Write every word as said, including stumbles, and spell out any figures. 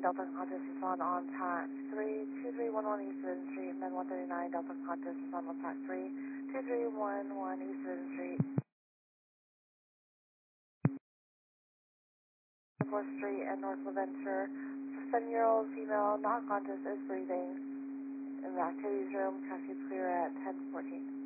Delta Qantas, respond on tack three two three one one East Ridden Street, men one thirty-nine, Delta Qantas, respond on tack three two three one one East Ridden Street, fourth Street, and North LaVenture. seven-year-old female, not conscious, is breathing in the activities room. Cascade clear at ten fourteen.